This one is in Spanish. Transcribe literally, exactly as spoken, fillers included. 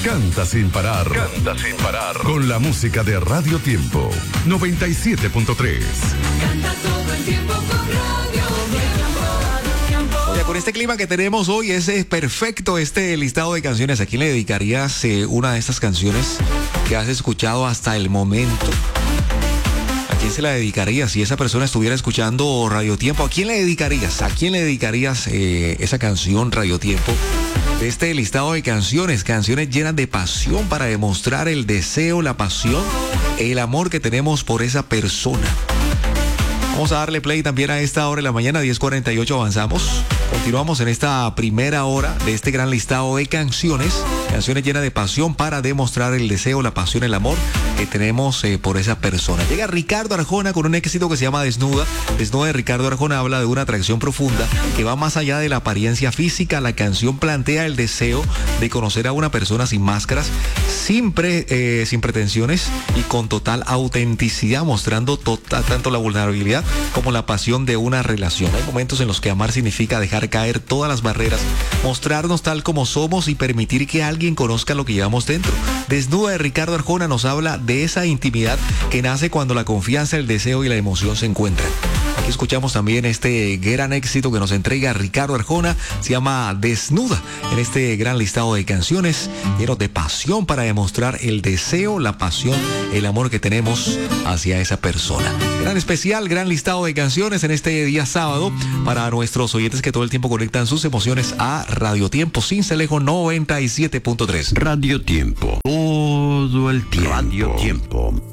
Canta sin parar. Canta sin parar. Con la música de Radio Tiempo. noventa y siete punto tres. Canta todo el tiempo con Radio Tiempo. Oye, con este clima que tenemos hoy, es perfecto este listado de canciones. ¿A quién le dedicarías eh, una de estas canciones que has escuchado hasta el momento? ¿A quién se la dedicarías si esa persona estuviera escuchando Radio Tiempo? ¿A quién le dedicarías? ¿A quién le dedicarías eh, esa canción Radio Tiempo? De este listado de canciones, canciones llenas de pasión para demostrar el deseo, la pasión, el amor que tenemos por esa persona. Vamos a darle play también a esta hora de la mañana, diez cuarenta y ocho, avanzamos. Continuamos en esta primera hora de este gran listado de canciones, canciones llenas de pasión para demostrar el deseo, la pasión, el amor que tenemos eh, por esa persona. Llega Ricardo Arjona con un éxito que se llama Desnuda. Desnuda de Ricardo Arjona habla de una atracción profunda que va más allá de la apariencia física. La canción plantea el deseo de conocer a una persona sin máscaras, sin, pre, eh, sin pretensiones y con total autenticidad, mostrando total, tanto la vulnerabilidad como la pasión de una relación. Hay momentos en los que amar significa dejar caer todas las barreras, mostrarnos tal como somos y permitir que alguien conozca lo que llevamos dentro. Desnuda de Ricardo Arjona nos habla de esa intimidad que nace cuando la confianza, el deseo y la emoción se encuentran. Aquí escuchamos también este gran éxito que nos entrega Ricardo Arjona, se llama Desnuda, en este gran listado de canciones llenos de pasión para demostrar el deseo, la pasión, el amor que tenemos hacia esa persona. Gran especial, gran listado de canciones en este día sábado para nuestros oyentes que todo el tiempo conectan sus emociones a Radio Tiempo, Sincelejo noventa y siete punto tres. Radio Tiempo, todo el tiempo. Radio Tiempo.